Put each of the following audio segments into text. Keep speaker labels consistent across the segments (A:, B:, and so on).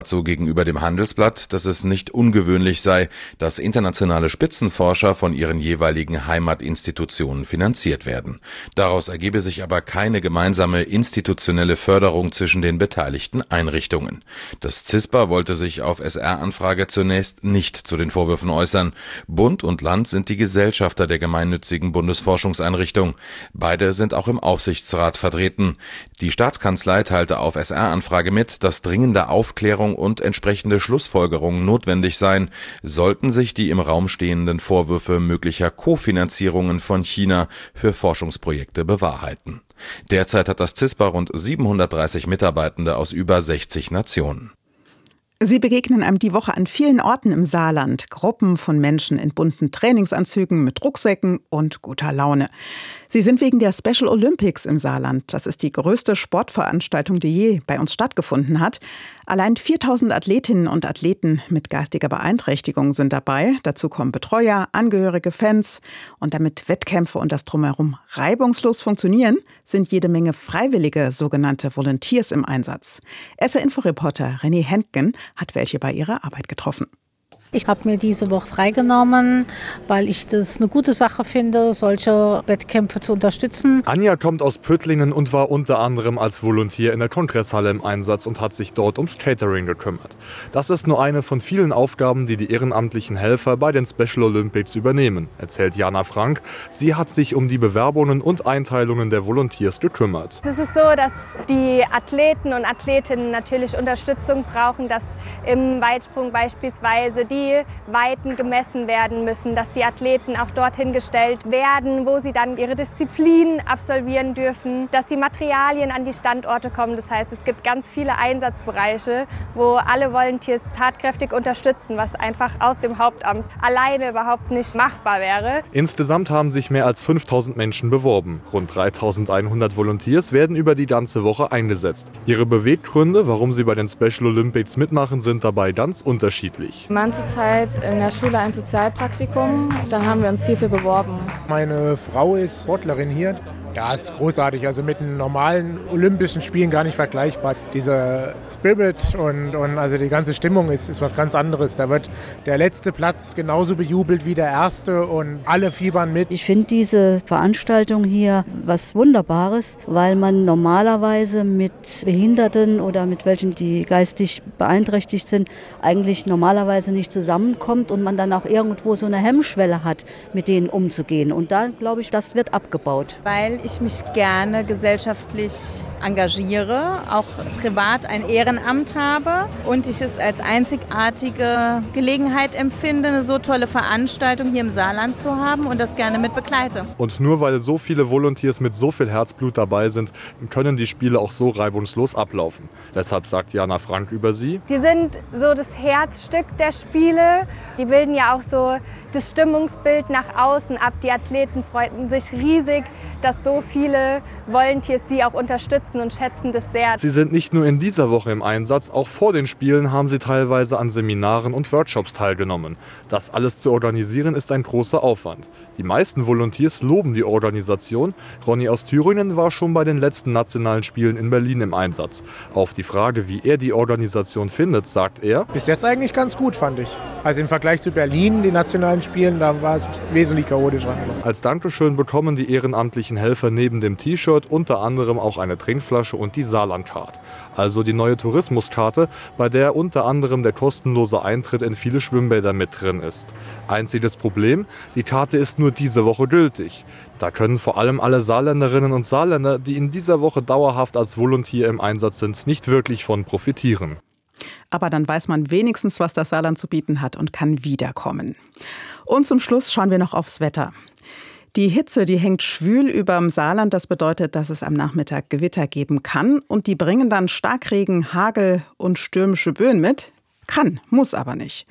A: So gegenüber dem Handelsblatt, dass es nicht ungewöhnlich sei, dass internationale Spitzenforscher von ihren jeweiligen Heimatinstitutionen finanziert werden. Daraus ergebe sich aber keine gemeinsame institutionelle Förderung zwischen den beteiligten Einrichtungen. Das CISPA wollte sich auf SR-Anfrage zunächst nicht zu den Vorwürfen äußern. Bund und Land sind die Gesellschafter der gemeinnützigen Bundesforschungseinrichtung. Beide sind auch im Aufsichtsrat vertreten. Die Staatskanzlei teilte auf SR-Anfrage mit, dass dringende Aufklärung und entsprechende Schlussfolgerungen notwendig seien, sollten sich die im Raum stehenden Vorwürfe möglicher Kofinanzierungen von China für Forschungsprojekte bewahrheiten. Derzeit hat das CISPA rund 730 Mitarbeitende aus über 60 Nationen.
B: Sie begegnen einem die Woche an vielen Orten im Saarland. Gruppen von Menschen in bunten Trainingsanzügen mit Rucksäcken und guter Laune. Sie sind wegen der Special Olympics im Saarland. Das ist die größte Sportveranstaltung, die je bei uns stattgefunden hat. Allein 4000 Athletinnen und Athleten mit geistiger Beeinträchtigung sind dabei. Dazu kommen Betreuer, Angehörige, Fans. Und damit Wettkämpfe und das Drumherum reibungslos funktionieren, sind jede Menge freiwillige sogenannte Volunteers im Einsatz. SR-Info-Reporter René Hentgen hat welche bei ihrer Arbeit getroffen.
C: Ich habe mir diese Woche freigenommen, weil ich das eine gute Sache finde, solche Wettkämpfe zu unterstützen.
D: Anja kommt aus Püttlingen und war unter anderem als Volontär in der Kongresshalle im Einsatz und hat sich dort ums Catering gekümmert. Das ist nur eine von vielen Aufgaben, die die ehrenamtlichen Helfer bei den Special Olympics übernehmen, erzählt Jana Frank. Sie hat sich um die Bewerbungen und Einteilungen der Volunteers gekümmert.
E: Es ist so, dass die Athleten und Athletinnen natürlich Unterstützung brauchen, dass im Weitsprung beispielsweise die Weiten gemessen werden müssen, dass die Athleten auch dorthin gestellt werden, wo sie dann ihre Disziplin absolvieren dürfen, dass die Materialien an die Standorte kommen. Das heißt, es gibt ganz viele Einsatzbereiche, wo alle Volunteers tatkräftig unterstützen, was einfach aus dem Hauptamt alleine überhaupt nicht machbar wäre.
D: Insgesamt haben sich mehr als 5000 Menschen beworben. Rund 3100 Volunteers werden über die ganze Woche eingesetzt. Ihre Beweggründe, warum sie bei den Special Olympics mitmachen, sind dabei ganz unterschiedlich.
F: Zeit in der Schule ein Sozialpraktikum. Dann haben wir uns hierfür beworben.
G: Meine Frau ist Sportlerin hier. Ja, es ist großartig. Also mit den normalen Olympischen Spielen gar nicht vergleichbar. Dieser Spirit und also die ganze Stimmung ist was ganz anderes. Da wird der letzte Platz genauso bejubelt wie der erste und alle fiebern mit.
H: Ich finde diese Veranstaltung hier was Wunderbares, weil man normalerweise mit Behinderten oder mit welchen, die geistig beeinträchtigt sind, eigentlich normalerweise nicht zusammenkommt und man dann auch irgendwo so eine Hemmschwelle hat, mit denen umzugehen. Und da glaube ich, das wird abgebaut.
I: Weil ich mich gerne gesellschaftlich engagiere, auch privat ein Ehrenamt habe und ich es als einzigartige Gelegenheit empfinde, eine so tolle Veranstaltung hier im Saarland zu haben und das gerne mit begleite.
D: Und nur weil so viele Volunteers mit so viel Herzblut dabei sind, können die Spiele auch so reibungslos ablaufen. Deshalb sagt Jana Frank über sie:
E: Die sind so das Herzstück der Spiele. Die bilden ja auch so das Stimmungsbild nach außen ab. Die Athleten freuten sich riesig, dass so viele Volunteers sie auch unterstützen und schätzen das sehr.
D: Sie sind nicht nur in dieser Woche im Einsatz, auch vor den Spielen haben sie teilweise an Seminaren und Workshops teilgenommen. Das alles zu organisieren ist ein großer Aufwand. Die meisten Volunteers loben die Organisation. Ronny aus Thüringen war schon bei den letzten nationalen Spielen in Berlin im Einsatz. Auf die Frage, wie er die Organisation findet, sagt er:
G: Bis jetzt eigentlich ganz gut, fand ich. Also im Vergleich zu Berlin, die nationalen Spielen, da war es wesentlich chaotischer.
D: Als Dankeschön bekommen die ehrenamtlichen Helfer neben dem T-Shirt unter anderem auch eine Trinkflasche und die Saarland-Card. Also die neue Tourismuskarte, bei der unter anderem der kostenlose Eintritt in viele Schwimmbäder mit drin ist. Einziges Problem: Die Karte ist nur diese Woche gültig. Da können vor allem alle Saarländerinnen und Saarländer, die in dieser Woche dauerhaft als Volunteer im Einsatz sind, nicht wirklich von profitieren.
B: Aber dann weiß man wenigstens, was das Saarland zu bieten hat und kann wiederkommen. Und zum Schluss schauen wir noch aufs Wetter. Die Hitze, die hängt schwül überm Saarland. Das bedeutet, dass es am Nachmittag Gewitter geben kann. Und die bringen dann Starkregen, Hagel und stürmische Böen mit. Kann, muss aber nicht.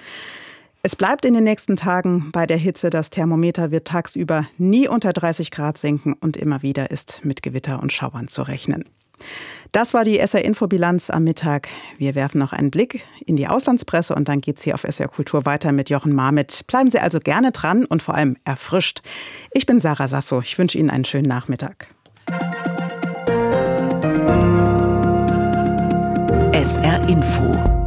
B: Es bleibt in den nächsten Tagen bei der Hitze. Das Thermometer wird tagsüber nie unter 30 Grad sinken. Und immer wieder ist mit Gewitter und Schauern zu rechnen. Das war die SR-Info-Bilanz am Mittag. Wir werfen noch einen Blick in die Auslandspresse und dann geht's hier auf SR Kultur weiter mit Jochen Marmit. Bleiben Sie also gerne dran und vor allem erfrischt. Ich bin Sarah Sasso. Ich wünsche Ihnen einen schönen Nachmittag.
J: SR Info